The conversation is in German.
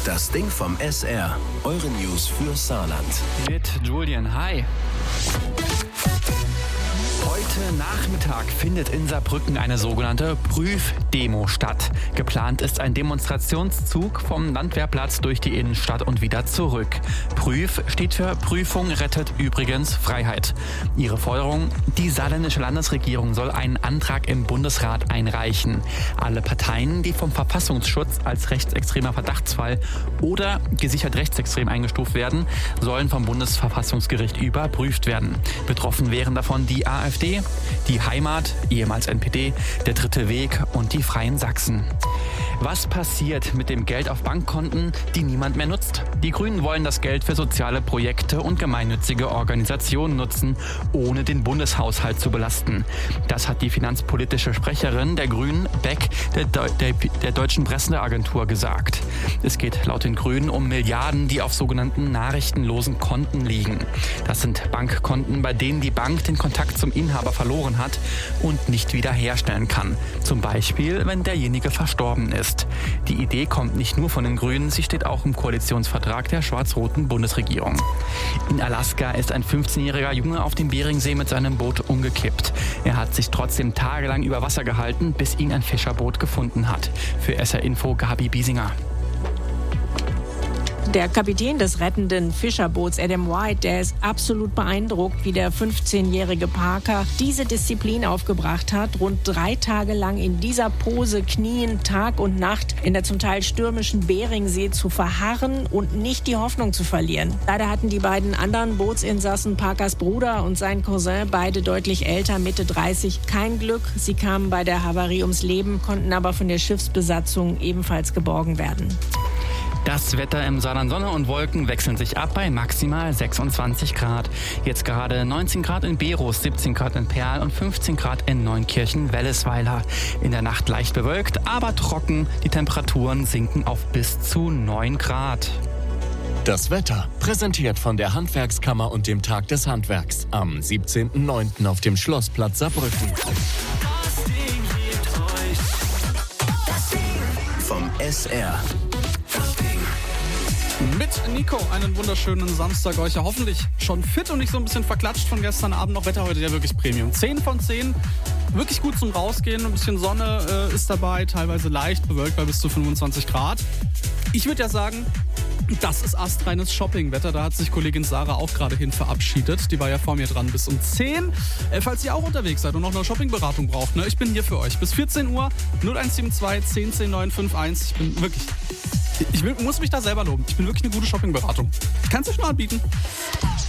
Das Ding vom SR. Eure News für Saarland. Mit Julian, hi. Heute Nachmittag findet in Saarbrücken eine sogenannte Prüfdemo statt. Geplant ist ein Demonstrationszug vom Landwehrplatz durch die Innenstadt und wieder zurück. Prüf steht für Prüfung rettet übrigens Freiheit. Ihre Forderung: Die saarländische Landesregierung soll einen Antrag im Bundesrat einreichen. Alle Parteien, die vom Verfassungsschutz als rechtsextremer Verdachtsfall oder gesichert rechtsextrem eingestuft werden, sollen vom Bundesverfassungsgericht überprüft werden. Betroffen wären davon die AfD, die Heimat, ehemals NPD, der Dritte Weg und die Freien Sachsen. Was passiert mit dem Geld auf Bankkonten, die niemand mehr nutzt? Die Grünen wollen das Geld für soziale Projekte und gemeinnützige Organisationen nutzen, ohne den Bundeshaushalt zu belasten. Das hat die finanzpolitische Sprecherin der Grünen, Beck, der deutschen Presseagentur gesagt. Es geht laut den Grünen um Milliarden, die auf sogenannten nachrichtenlosen Konten liegen. Das sind Bankkonten, bei denen die Bank den Kontakt zum Inhaber verloren hat und nicht wiederherstellen kann. Zum Beispiel, wenn derjenige verstorben ist. Die Idee kommt nicht nur von den Grünen, sie steht auch im Koalitionsvertrag der schwarz-roten Bundesregierung. In Alaska ist ein 15-jähriger Junge auf dem Beringsee mit seinem Boot umgekippt. Er hat sich trotzdem tagelang über Wasser gehalten, bis ihn ein Fischerboot gefunden hat. Für SR Info Gabi Biesinger. Der Kapitän des rettenden Fischerboots, Adam White, der ist absolut beeindruckt, wie der 15-jährige Parker diese Disziplin aufgebracht hat, rund 3 Tage lang in dieser Pose knien, Tag und Nacht in der zum Teil stürmischen Beringsee zu verharren und nicht die Hoffnung zu verlieren. Leider hatten die beiden anderen Bootsinsassen, Parkers Bruder und sein Cousin, beide deutlich älter, Mitte 30, kein Glück. Sie kamen bei der Havarie ums Leben, konnten aber von der Schiffsbesatzung ebenfalls geborgen werden. Das Wetter im Saarland: Sonne und Wolken wechseln sich ab bei maximal 26 Grad. Jetzt gerade 19 Grad in Beros, 17 Grad in Perl und 15 Grad in Neunkirchen-Wellesweiler. In der Nacht leicht bewölkt, aber trocken. Die Temperaturen sinken auf bis zu 9 Grad. Das Wetter, präsentiert von der Handwerkskammer und dem Tag des Handwerks am 17.09. auf dem Schlossplatz Saarbrücken. Das Ding liebt euch. Das Ding vom SR. Mit Nico einen wunderschönen Samstag euch. Ja, hoffentlich schon fit und nicht so ein bisschen verklatscht von gestern Abend. Noch Wetter heute ja wirklich Premium. 10 von 10. Wirklich gut zum Rausgehen. Ein bisschen Sonne ist dabei. Teilweise leicht bewölkt bei bis zu 25 Grad. Ich würde ja sagen, das ist astreines Shoppingwetter. Da hat sich Kollegin Sarah auch gerade hin verabschiedet. Die war ja vor mir dran bis um 10. Falls ihr auch unterwegs seid und noch eine Shoppingberatung braucht, ne? Ich bin hier für euch. Bis 14 Uhr 0172 10 10 951. Ich bin wirklich... muss mich da selber loben. Ich bin wirklich eine gute Shoppingberatung. Ich kann es euch nur anbieten.